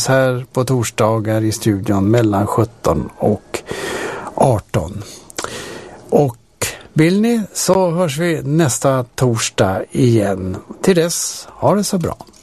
här på torsdagar i studion mellan 17 och 18. Och vill ni så hörs vi nästa torsdag igen. Till dess, ha det så bra.